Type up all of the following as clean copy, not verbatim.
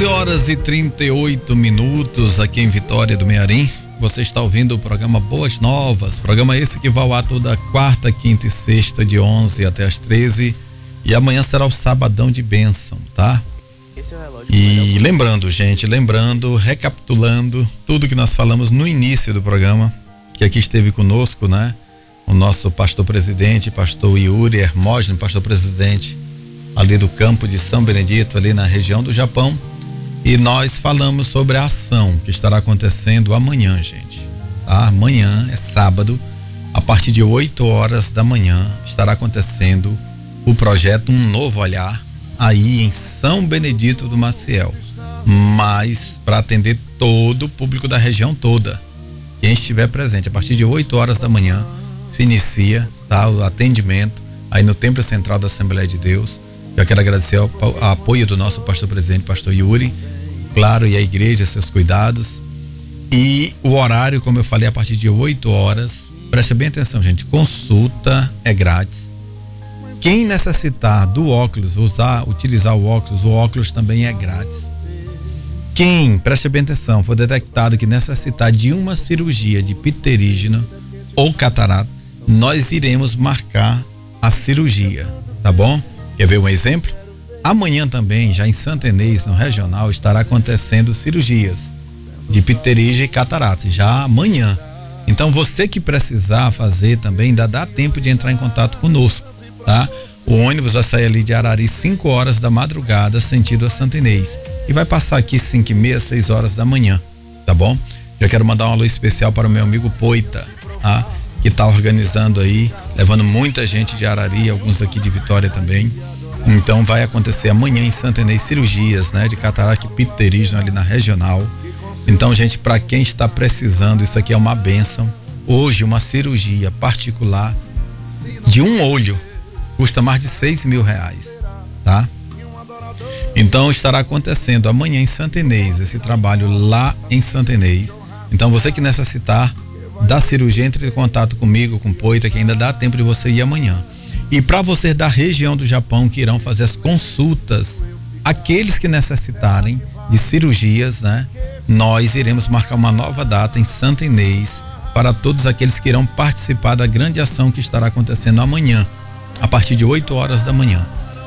11h38 aqui em Vitória do Mearim. Você está ouvindo o programa Boas Novas, programa esse que vai ao ar toda quarta, quinta e sexta de 11 até as 13, e amanhã será o sabadão de bênção, tá? E lembrando, gente, recapitulando tudo que nós falamos no início do programa, que aqui esteve conosco, né? O nosso pastor presidente, pastor Yuri Hermógenes, pastor presidente ali do campo de São Benedito, ali na região do Japão. E nós falamos sobre a ação que estará acontecendo amanhã, gente. Tá? Amanhã é sábado, a partir de 8 horas da manhã, estará acontecendo o projeto Um Novo Olhar, aí em São Benedito do Maciel. Mas para atender todo o público da região toda. Quem estiver presente, a partir de 8 horas da manhã, se inicia, tá, o atendimento aí no Templo Central da Assembleia de Deus. Eu quero agradecer ao apoio do nosso pastor presidente, pastor Yuri, claro, e a igreja, seus cuidados. E o horário, como eu falei, a partir de 8 horas. Preste bem atenção, gente. Consulta é grátis. Quem necessitar do óculos, utilizar o óculos também é grátis. Quem, preste bem atenção, for detectado que necessitar de uma cirurgia de pterígino ou catarata, nós iremos marcar a cirurgia, tá bom? Quer ver um exemplo? Amanhã também, já em Santa Inês, no regional, estará acontecendo cirurgias de pterígio e catarata, já amanhã. Então você que precisar fazer também, ainda dá tempo de entrar em contato conosco, tá? O ônibus vai sair ali de Arari 5 horas da madrugada, sentido a Santa Inês, e vai passar aqui 5h30, 6 horas da manhã, tá bom? Já quero mandar um alô especial para o meu amigo Poita, tá? Que está organizando aí, levando muita gente de Arari, alguns aqui de Vitória também. Então vai acontecer amanhã em Santa Inês cirurgias, né, de catarata e pterígino ali na regional. Então, gente, para quem está precisando, isso aqui é uma bênção. Hoje uma cirurgia particular de um olho custa mais de R$6.000, tá? Então estará acontecendo amanhã em Santa Inês, esse trabalho lá em Santa Inês. Então você que necessitar da cirurgia, entre em contato comigo, com o Poita, que ainda dá tempo de você ir amanhã. E para vocês da região do Japão que irão fazer as consultas, aqueles que necessitarem de cirurgias, né? Nós iremos marcar uma nova data em Santa Inês para todos aqueles que irão participar da grande ação que estará acontecendo amanhã, a partir de 8 horas da manhã.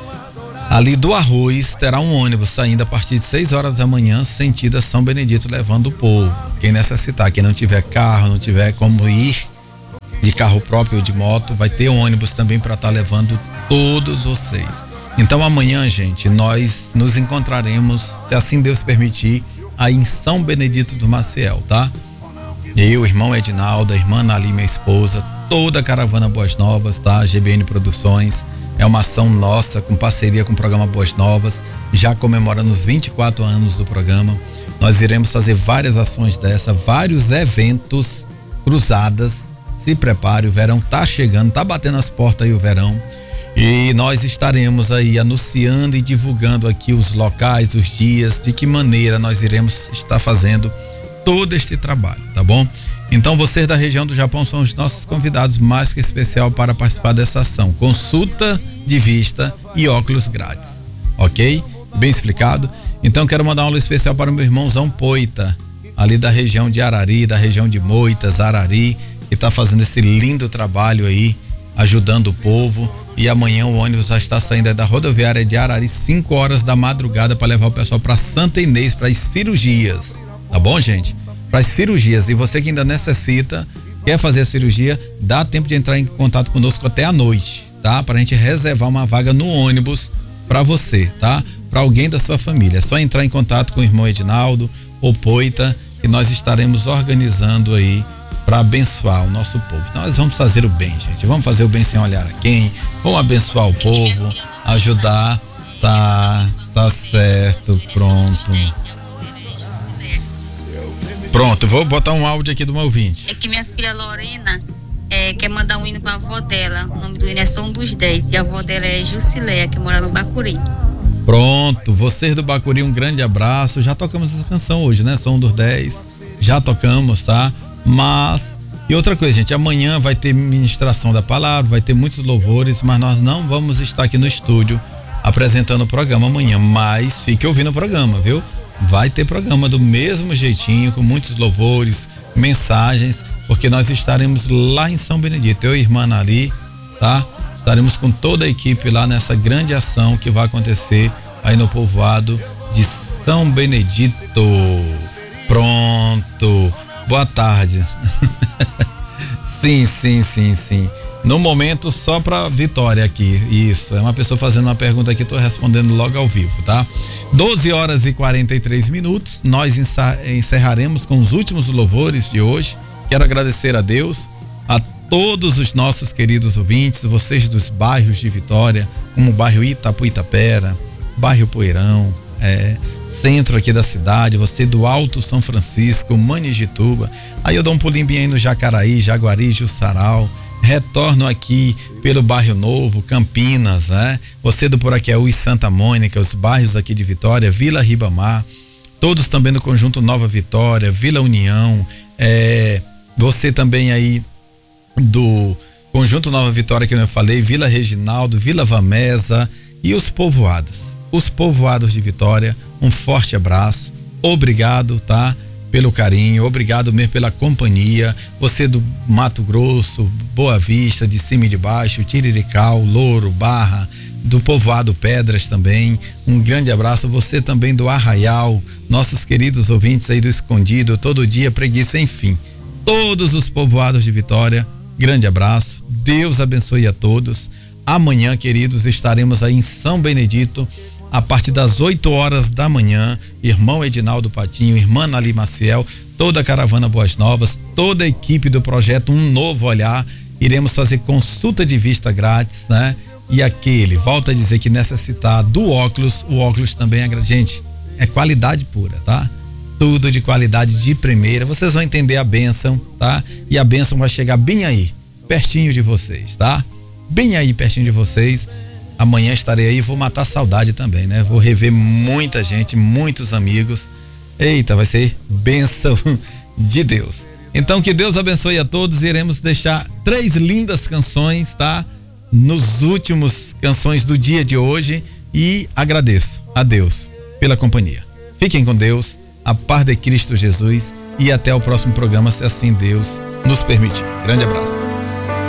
Ali do Arroz terá um ônibus saindo a partir de 6 horas da manhã, sentido a São Benedito, levando o povo. Quem necessitar, quem não tiver carro, não tiver como ir de carro próprio ou de moto, vai ter ônibus também para estar levando todos vocês. Então amanhã, gente, nós nos encontraremos, se assim Deus permitir, aí em São Benedito do Maciel, tá? Eu, o irmão Edinaldo, a irmã Nali, minha esposa, toda a caravana Boas Novas, tá? GBN Produções. É uma ação nossa, com parceria com o programa Boas Novas, já comemorando os 24 anos do programa. Nós iremos fazer várias ações dessa, vários eventos, cruzadas. Se prepare, o verão tá chegando, tá batendo as portas aí o verão. E nós estaremos aí anunciando e divulgando aqui os locais, os dias, de que maneira nós iremos estar fazendo todo este trabalho, tá bom? Então vocês da região do Japão são os nossos convidados mais que especial para participar dessa ação. Consulta de vista e óculos grátis, ok? Bem explicado? Então quero mandar um alô especial para o meu irmãozão Poita, ali da região de Arari, da região de Moitas, Arari, que está fazendo esse lindo trabalho aí, ajudando o povo. E amanhã o ônibus vai estar saindo da rodoviária de Arari 5 horas da madrugada para levar o pessoal para Santa Inês para as cirurgias, tá bom, gente? Para as cirurgias. E você que ainda necessita, quer fazer a cirurgia, dá tempo de entrar em contato conosco até a noite, tá? Para a gente reservar uma vaga no ônibus para você, tá? Para alguém da sua família. É só entrar em contato com o irmão Edinaldo ou Poita, que nós estaremos organizando aí para abençoar o nosso povo. Nós vamos fazer o bem, gente. Vamos fazer o bem sem olhar a quem. Vamos abençoar o povo, ajudar. Tá certo, Pronto, vou botar um áudio aqui do meu ouvinte. É que minha filha Lorena quer mandar um hino para a avó dela. O nome do hino é Som dos 10. E a avó dela é Jusileia, que mora no Bacuri. Pronto, vocês do Bacuri, um grande abraço. Já tocamos essa canção hoje, né? Som dos 10. Já tocamos, tá? Mas, e outra coisa, gente, amanhã vai ter ministração da palavra, vai ter muitos louvores, mas nós não vamos estar aqui no estúdio apresentando o programa amanhã, mas fique ouvindo o programa, viu? vai ter programa do mesmo jeitinho, com muitos louvores, mensagens, porque nós estaremos lá em São Benedito, eu e a irmã Nali, tá? Estaremos com toda a equipe lá nessa grande ação que vai acontecer aí no povoado de São Benedito. Pronto. Boa tarde. Sim. No momento, só para Vitória aqui. Isso, é uma pessoa fazendo uma pergunta aqui, tô respondendo logo ao vivo, tá? 12h43, nós encerraremos com os últimos louvores de hoje. Quero agradecer a Deus, a todos os nossos queridos ouvintes, vocês dos bairros de Vitória, como o bairro Itapuitapera, bairro Poeirão, centro aqui da cidade, você do Alto São Francisco, Manigituba, aí eu dou um pulinho bem aí no Jacaraí, Jaguari, Jussaral, retorno aqui pelo bairro Novo, Campinas, né? Você do Poraqueú e Santa Mônica, os bairros aqui de Vitória, Vila Ribamar, todos também no conjunto Nova Vitória, Vila União, você também aí do conjunto Nova Vitória que eu falei, Vila Reginaldo, Vila Vamesa e os povoados de Vitória, um forte abraço, obrigado, tá? Pelo carinho, obrigado mesmo pela companhia, você do Mato Grosso, Boa Vista, de cima e de baixo, Tirirical, Louro, Barra, do povoado Pedras também, um grande abraço, você também do Arraial, nossos queridos ouvintes aí do Escondido, Todo Dia, Preguiça, enfim, todos os povoados de Vitória, grande abraço, Deus abençoe a todos. Amanhã, queridos, estaremos aí em São Benedito, a partir das 8h da manhã, irmão Edinaldo Patinho, irmã Nali Maciel, toda a caravana Boas Novas, toda a equipe do projeto Um Novo Olhar, iremos fazer consulta de vista grátis, né? E volta a dizer que necessitar do óculos, o óculos também gente, é qualidade pura, tá? Tudo de qualidade de primeira, vocês vão entender a bênção, tá? E a bênção vai chegar bem aí, pertinho de vocês, tá? Bem aí, pertinho de vocês. Amanhã estarei aí, vou matar a saudade também, né? Vou rever muita gente, muitos amigos. Eita, vai ser bênção de Deus. Então, que Deus abençoe a todos. Iremos deixar 3 lindas canções, tá? Nos últimos canções do dia de hoje. E agradeço a Deus pela companhia. Fiquem com Deus, a paz de Cristo Jesus. E até o próximo programa, se assim Deus nos permitir. Grande abraço.